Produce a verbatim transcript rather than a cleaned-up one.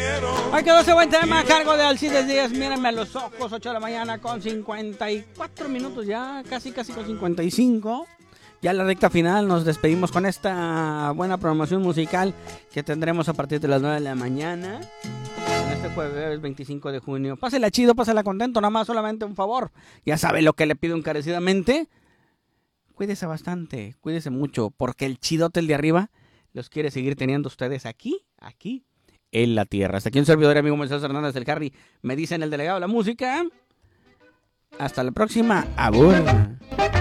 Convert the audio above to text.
Ahí quedó ese buen tema a cargo de Alcides Díaz. Mírenme a los ojos, ocho de la mañana con cincuenta y cuatro minutos ya, casi casi con cincuenta y cinco. Ya en la recta final nos despedimos con esta buena programación musical que tendremos a partir de las nueve de la mañana. En este jueves veinticinco de junio. Pásela chido, pásela contento, nada más solamente un favor. Ya sabe lo que le pido encarecidamente. Cuídese bastante, cuídese mucho, porque el chidote, el de arriba, los quiere seguir teniendo ustedes aquí, aquí, en la tierra. Hasta aquí un servidor y amigo Moisés Hernández del Harry. Me dicen el delegado de la música. Hasta la próxima. Abur.